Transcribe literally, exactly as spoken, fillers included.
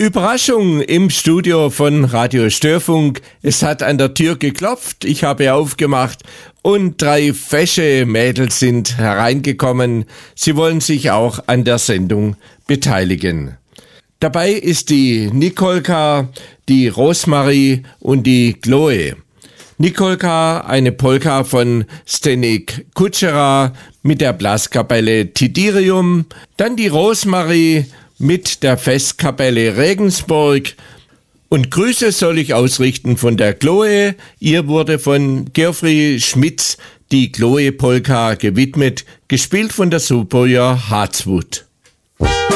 Überraschung im Studio von Radio Störfunk. Es hat an der Tür geklopft, ich habe aufgemacht und drei fesche Mädels sind hereingekommen. Sie wollen sich auch an der Sendung beteiligen. Dabei ist die Nikolka, die Rosmarie und die Chloe. Nikolka, eine Polka von Zdeněk Kučera mit der Blaskapelle Tidirium, dann die Rosmarie mit der Festkapelle Regensburg und Grüße soll ich ausrichten von der Chloe. Ihr wurde von Geoffrey Schmitz die Chloe Polka gewidmet, gespielt von der Super Harzwood.